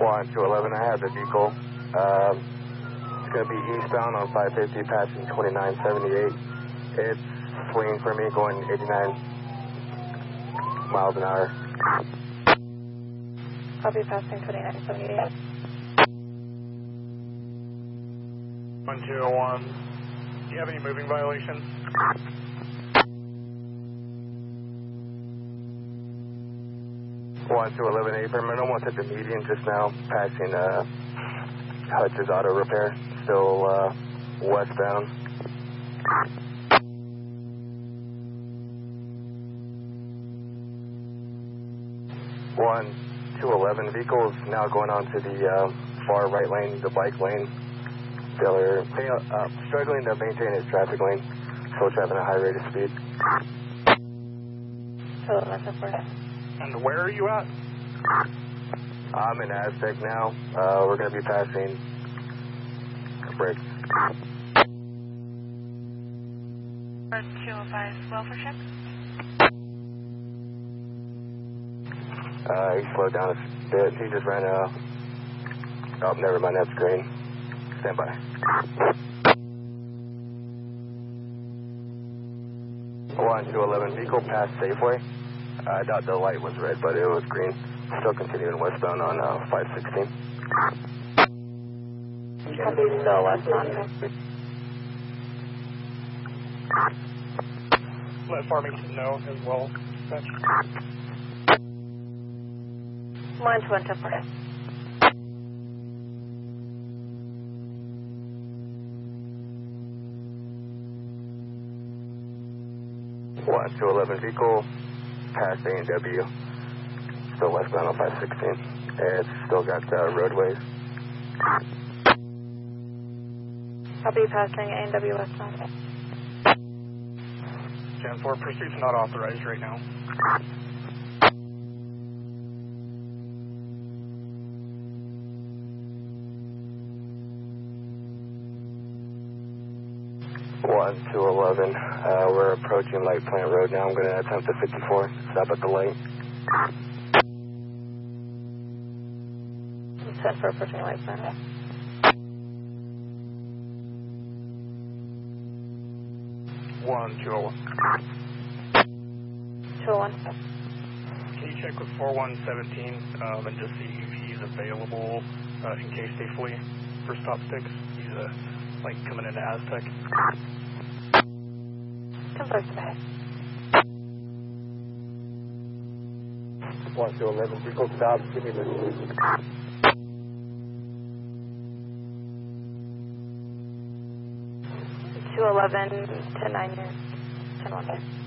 1 to 11, I have the vehicle. It's going to be eastbound on 550, passing 2978. It's swinging for me, going 89 miles an hour. Copy, passing 2978. 1201. Do you have any moving violations? One to 11 Abram, almost at the median just now, passing Hutch's Auto Repair, still westbound. 1 to 11 vehicles now going on to the far right lane, the bike lane. They're struggling to maintain its traffic lane, still driving at a high rate of speed. Hello, that's up for it. And where are you at? I'm in Aztec now. We're going to be passing brakes. 205, well for check. He slowed down a bit. He just ran oh, never mind, that's green. Stand by. 1 to 11 vehicle past Safeway. I thought the light was red, but it was green. Still continuing westbound on 516. Copy, still westbound. Let Farmington know as well. Dispatch. 1 to 1 to 4. 1 to 11 vehicle past A&W. Still westbound on 516. It's still got roadways. Copy, passing A&W westbound. Jan 4, pursuit's not authorized right now. One to 11. We're approaching Light Plant Road now. I'm going to attempt the 54. Stop at the light. 10 for approaching light plant. One, 201. 201. Can you check with 4117 and just see if he's available in case they flee for stop sticks? He's like coming into Aztec. Confirm today. 1 to 11 vehicle stop. Give me the 211 to 9 10 1.